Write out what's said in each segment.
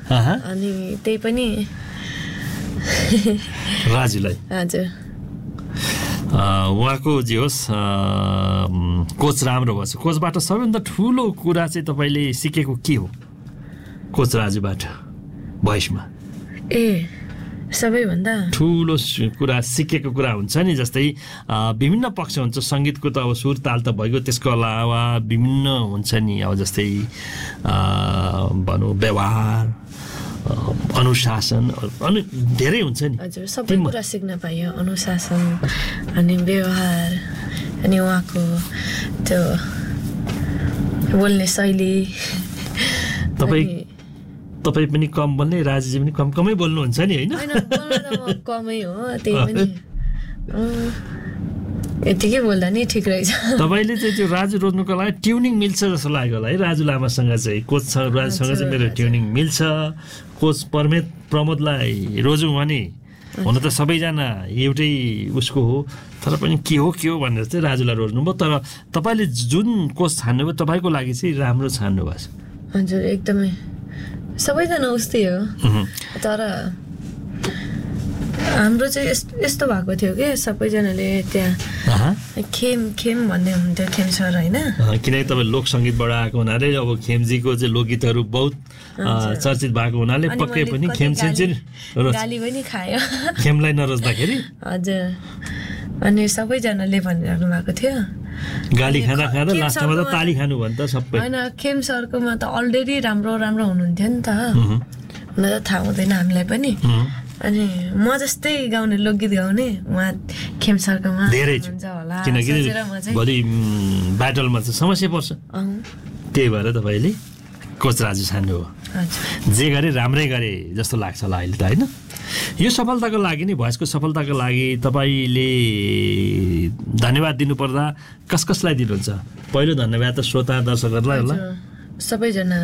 अनि त्यही पनि राजुलाई हजुर उहाँको जे होस् कोच राम्रो भएछ कोचबाट सबैभन्दा ठुलो कुरा चाहिँ तपाईँले सिकेको के हो कोच राजुबाट भोइसमा सबैभन्दा ठुलो कुरा सिकेको कुरा हुन्छ नि जस्तै विभिन्न पक्ष हुन्छ सङ्गीतको त अब सुर ताल त भइगयो त्यसको अलावा विभिन्न हुन्छ नि अब जस्तै भनौँ व्यवहार अनुशासन अनि धेरै हुन्छ नि हजुर सबै कुरा सिक्न पाइयो अनुशासन अनि व्यवहार अनि उहाँको त्यो बोल्ने शैली तपाईँ पनि कम बोल्ने राजुजी पनि कमै बोल्नुहुन्छ नि होइन कमै हो त्यही पनि यतिकै बोल्दा नि ठिक रहेछ तपाईँले चाहिँ त्यो राजु रोज्नुको लागि ट्युनिङ मिल्छ जस्तो लाग्यो होला है राजु लामासँग चाहिँ कोचसँग राजुसँग चाहिँ मेरो ट्युनिङ मिल्छ कोच प्रमोदलाई रोजौँ भने हुन त सबैजना एउटै उसको हो तर पनि के हो भनेर चाहिँ राजुलाई रोज्नुभयो तर तपाईँले जुन कोच छान्नुभयो तपाईँको लागि चाहिँ राम्रो छान्नु भएको छ हजुर एकदमै सबैजना उस्तै हो तर हाम्रो चाहिँ यस्तो भएको थियो कि सबैजनाले त्यहाँ खेम भन्ने हुन्थ्यो खेम सर होइन किनकि तपाईँ लोकसङ्गीतबाट आएको हुनाले अब खेमजीको चाहिँ लोकगीतहरू बहुत चर्चित भएको हुनाले पक्कै पनि खेम गाली पनि खायो खेमलाई नरोज्दाखेरि हजुर अनि सबैजनाले भनिराख्नु भएको थियो गाली खाँदा लास्टमा त ताली खानु भयो नि त सबै होइन खेम सरकोमा त अलरेडी राम्रो हुनुहुन्थ्यो नि त हुन त थाहा हुँदैन हामीलाई पनि अनि म जस्तै गाउने लोकगीत गाउने उहाँ खेम सरकोमा धेरै हुन्छ होला किनकि भोलि ब्याटलमा चाहिँ समस्या पर्छ त्यही भएर तपाईँले कोच राजु छान्नु हो जे गरे राम्रै गरे जस्तो लाग्छ होला अहिले त होइन यो सफलताको लागि नि भोइसको सफलताको लागि तपाईँले धन्यवाद दिनुपर्दा कसलाई दिनुहुन्छ पहिलो धन्यवाद त श्रोता दर्शकहरूलाई होला सबैजना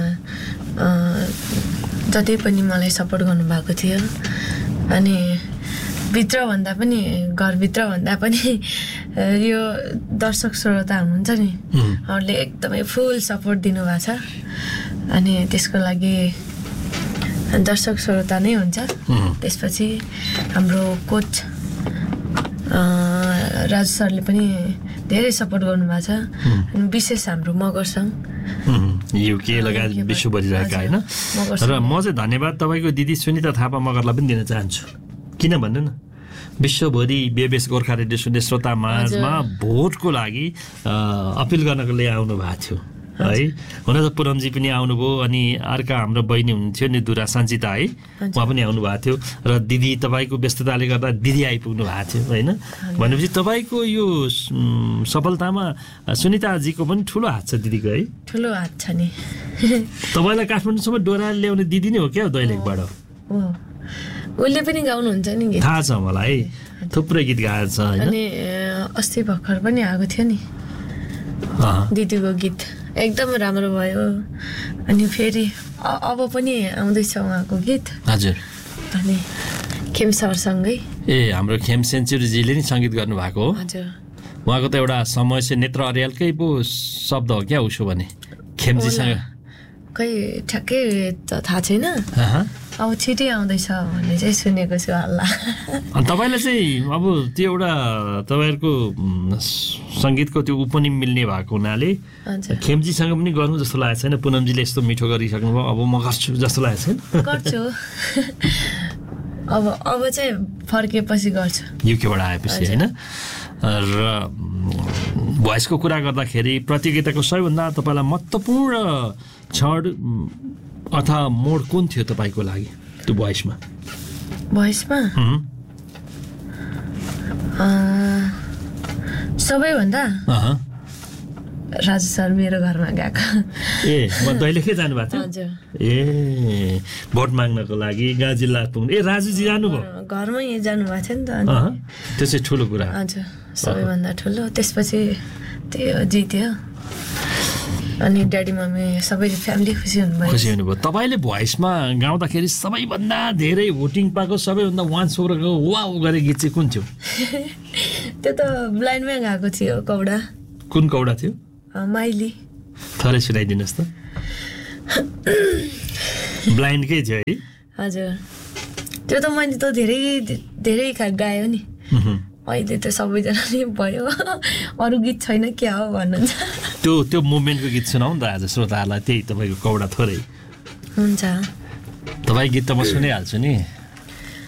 जति पनि मलाई सपोर्ट गर्नुभएको थियो अनि भित्रभन्दा पनि घरभित्र भन्दा पनि यो दर्शक श्रोता हुनुहुन्छ नि उहाँहरूले एकदमै फुल सपोर्ट दिनुभएको छ अनि त्यसको लागि दर्शक श्रोता नै हुन्छ त्यसपछि हाम्रो कोच राजु सरले पनि धेरै सपोर्ट गर्नुभएको छ अनि विशेष हाम्रो मगरसँग युके लगायत विश्वभरि रहेका होइन र म चाहिँ धन्यवाद तपाईँको दिदी सुनिता थापा मगरलाई पनि दिन चाहन्छु किन भन्नु न विश्वभरि बेबेस गोर्खा रेडियो सुन्ने श्रोता माझमा भोटको लागि अपिल गर्नको लागि आउनु भएको थियो है हुन त पुरमजी पनि आउनुभयो अनि अर्का हाम्रो बहिनी हुनुहुन्थ्यो नि दुरा सञ्चिता है उहाँ पनि आउनु भएको थियो र दिदी तपाईँको व्यस्तताले गर्दा दिदी आइपुग्नु भएको थियो होइन भनेपछि तपाईँको यो सफलतामा सुनिताजीको पनि ठुलो हात छ दिदीको है ठुलो हात छ नि तपाईँलाई काठमाडौँसम्म डोरा ल्याउने दिदी नै हो क्या दैलेखबाट उसले पनि गाउनुहुन्छ नि गीत थाहा छ मलाई थुप्रै गीत गाएको छ अनि अस्ति भर्खर पनि आएको थियो नि दिदीको गीत एकदम राम्रो भयो अनि फेरि अब पनि आउँदैछ उहाँको गीत हजुर अनि खेम सरसँगै हाम्रो खेम सेन्चुरीजीले नि सङ्गीत गर्नुभएको हो हजुर उहाँको त एउटा समय चाहिँ नेत्र अर्यालकै पो शब्द हो क्या उसो भने खेमजीसँग खै ठ्याक्कै त थाहा छैन अब छिटै आउँदैछ भन्ने चाहिँ सुनेको छु हल्ला अनि तपाईँलाई चाहिँ अब त्यो एउटा तपाईँहरूको सङ्गीतको त्यो पनि मिल्ने भएको हुनाले खेमजीसँग पनि गर्नु जस्तो लागेको छैन पुनमजीले यस्तो मिठो गरिसक्नुभयो अब म गर्छु जस्तो लागेको छैन गर्छु अब चाहिँ फर्केपछि गर्छु युकेबाट आएपछि होइन र भोइसको कुरा गर्दाखेरि प्रतियोगिताको सबैभन्दा तपाईँलाई महत्त्वपूर्ण क्षण अथवा मोड कुन थियो तपाईँको लागि त्यो भोइसमा सबैभन्दा राजु सर मेरो घरमा गएको म दैलेखै जानुभएको थियो भोट माग्नको लागि गाउँ जिल्ला पुग्नु राजुजी जानुभयो घरमै जानुभएको थियो नि त त्यो चाहिँ ठुलो कुरा हजुर सबैभन्दा ठुलो त्यसपछि त्यो जित्यो अनि ड्याडी मम्मी सबै फ्यामिली खुसी हुनुभयो तपाईँले भोइसमा गाउँदाखेरि सबैभन्दा धेरै भोटिङ पाएको सबैभन्दा वान सोह्रको वाउ गरे गीत चाहिँ कुन थियो त्यो त ब्लाइन्डमै गएको थियो कौडा कुन कौडा थियो माइली थोरै सुनाइदिनुहोस् त ब्लाइन्डकै थियो है? हजुर, त्यो त मैले त धेरै गायो नि। अहिले त सबैजनाले भयो अरू गीत छैन क्या हो भन्नुहुन्छ। त्यो मुभमेन्टको गीत सुनाऊ नि त आज श्रोताहरूलाई, त्यही तपाईँको कौडा थोरै। हुन्छ, तपाईँ गीत त म सुनिहाल्छु नि।